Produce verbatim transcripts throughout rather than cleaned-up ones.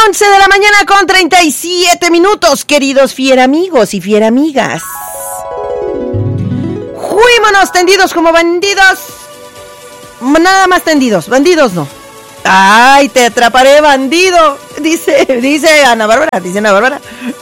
once de la mañana con treinta y siete minutos, queridos fieramigos y fieramigas. Fuímonos tendidos como bandidos. Nada más tendidos, bandidos no. Ay, te atraparé, bandido. Dice, dice Ana Bárbara, dice Ana Bárbara.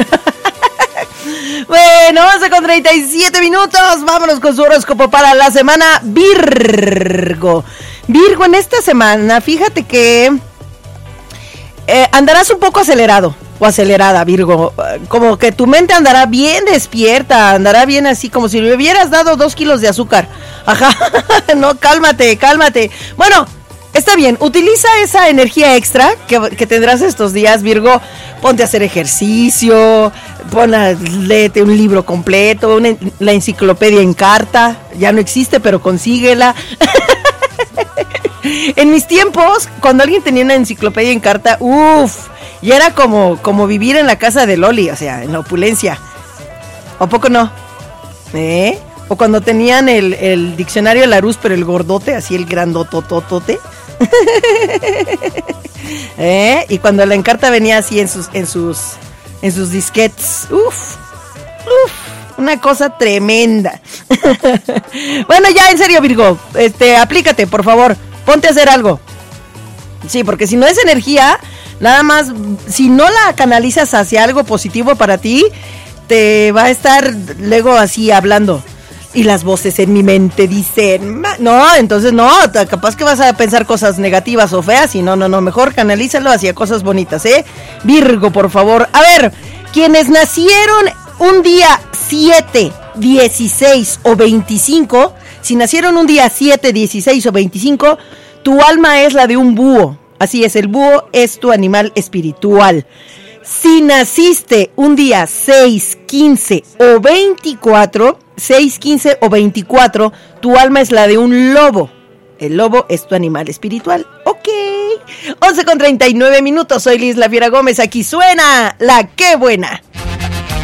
Bueno, once con treinta y siete minutos. Vámonos con su horóscopo para la semana Virgo. Virgo, en esta semana, fíjate que eh, andarás un poco acelerado o acelerada, Virgo. Como que tu mente andará bien despierta, andará bien así, como si le hubieras dado dos kilos de azúcar. Ajá, no, cálmate, cálmate. Bueno, está bien, utiliza esa energía extra que, que tendrás estos días, Virgo. Ponte a hacer ejercicio, pon a, léete un libro completo, una, la enciclopedia en carta. Ya no existe, pero consíguela. En mis tiempos, cuando alguien tenía una enciclopedia en carta, uff, y era como, como vivir en la casa de Loli, o sea, en la opulencia. ¿A poco no? ¿Eh? O cuando tenían el, el diccionario Larousse, pero el gordote, así el grandotototote. ¿Eh? Y cuando la encarta venía así en sus, en sus, en sus disquetes. Uf, uf, una cosa tremenda. Bueno, ya en serio, Virgo, este, aplícate, por favor. Ponte a hacer algo. Sí, porque si no es energía, nada más, si no la canalizas hacia algo positivo para ti, te va a estar luego así hablando. Y las voces en mi mente dicen, no, entonces no, capaz que vas a pensar cosas negativas o feas, y no, no, no, mejor canalízalo hacia cosas bonitas, ¿eh? Virgo, por favor. A ver, quienes nacieron un día siete, dieciséis o veinticinco, si nacieron un día siete, dieciséis o veinticinco, tu alma es la de un búho. Así es, el búho es tu animal espiritual. Si naciste un día seis, quince o veinticuatro, seis, quince o veinticuatro, tu alma es la de un lobo. El lobo es tu animal espiritual. Ok. once con treinta y nueve minutos, soy Liz La Fiera Gómez. Aquí suena La Qué Buena.